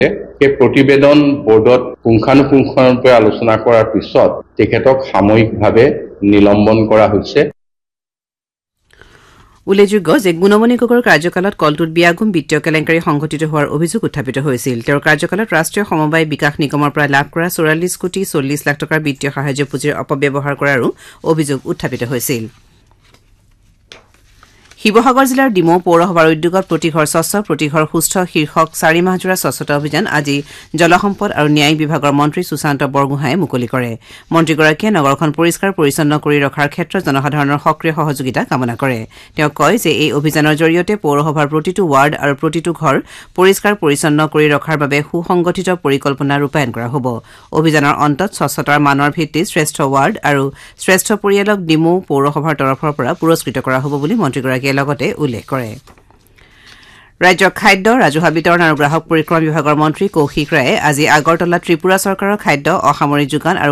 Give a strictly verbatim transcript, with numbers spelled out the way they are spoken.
এই প্ৰতিবেদন বোৰ্ডত পুংখানুপুংখৰূপে আলোচনা কৰাৰ পিছত তেখেতক সাময়িকভাৱে নিলম্বন কৰা হৈছে। উল্লেখযোগ্য যে গুণমণি গগৈৰ কাৰ্যকালত কলটোত বিয়াগুম বিত্তীয় কেলেংকাৰী সংঘটিত হোৱাৰ অভিযোগ উত্থাপিত হৈছিল। তেওঁৰ কাৰ্যকালত ৰাষ্ট্ৰীয় সমবায় বিকাশ নিগমৰ পৰা লাভ কৰা চৌৰাল্লিছ কোটি চল্লিছ লাখ টকাৰ বিত্তীয় সাহায্য পুঁজিৰ অপব্যৱহাৰ কৰাৰো অভিযোগ উত্থাপিত হৈছিল। শিৱসাগৰ জিলাৰ ডিমৌ পৌৰসভাৰ উদ্যোগত প্ৰতিঘৰ স্বচ্ছ প্ৰতিঘৰ সুস্থ শীৰ্ষক চাৰি মাহজোৰা স্বচ্ছতা অভিযান আজি জলসম্পদ আৰু ন্যায় বিভাগৰ মন্ত্ৰী সুশান্ত বৰগোহাঁয়ে মুকলি কৰে। মন্ত্ৰীগৰাকীয়ে নগৰখন পৰিষ্কাৰ পৰিচ্ছন্ন কৰি ৰখাৰ ক্ষেত্ৰত জনসাধাৰণৰ সক্ৰিয় সহযোগিতা কামনা কৰে। তেওঁ কয় যে এই অভিযানৰ জৰিয়তে পৌৰসভাৰ প্ৰতিটো ৱাৰ্ড আৰু প্ৰতিটো ঘৰ পৰিষ্কাৰ পৰিচ্ছন্ন কৰি ৰখাৰ বাবে সুসংগঠিত পৰিকল্পনা ৰূপায়ণ কৰা হ'ব। অভিযানৰ অন্তত স্বচ্ছতাৰ মানৰ ভিত্তিত শ্ৰেষ্ঠ ৱাৰ্ড আৰু শ্ৰেষ্ঠ পৰিয়ালক ডিমৌ পৌৰসভাৰ তৰফৰ পৰা পুৰস্কৃত কৰা হ'ব বুলি মন্ত্ৰীগৰাকীয়ে লগতে উল্লেখ কৰে। ৰাজ্যৰ খাদ্য ৰাজহুৱা বিতৰণ আৰু গ্ৰাহক পৰিক্ৰমা বিভাগৰ মন্ত্ৰী কৌশিক ৰায়ে আজি আগৰতলাত ত্ৰিপুৰা চৰকাৰৰ খাদ্য অসামৰিক যোগান আৰু